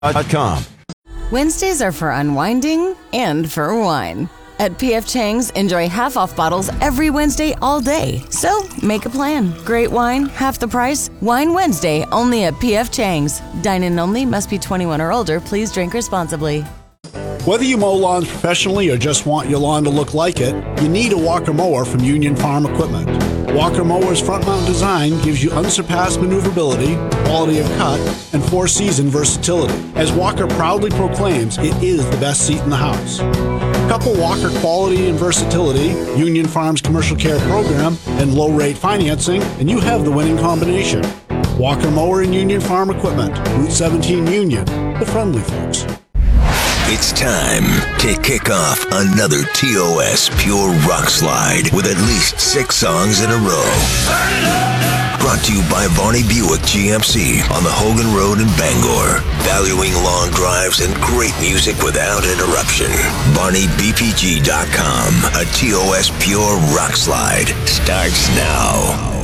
PFChang's.com. Wednesdays are for unwinding and for wine. At P.F. Chang's, enjoy half-off bottles every Wednesday all day. So, make a plan. Great wine, half the price. Wine Wednesday, only at P.F. Chang's. Dine-in only, must be 21 or older. Please drink responsibly. Whether you mow lawns professionally or just want your lawn to look like it, you need a Walker mower from Union Farm Equipment. Walker Mower's front-mount design gives you unsurpassed maneuverability, quality of cut, and four-season versatility. As Walker proudly proclaims, it is the best seat in the house. Couple Walker quality and versatility, Union Farm's commercial care program, and low-rate financing, and you have the winning combination. Walker Mower and Union Farm Equipment, Route 17 Union, the friendly folks. It's time to kick off another TOS Pure Rock Slide with at least 6 songs in a row. Brought to you by Varney Buick GMC on the Hogan Road in Bangor. Valuing long drives and great music without interruption. VarneyBPG.com. A TOS Pure Rock Slide starts now.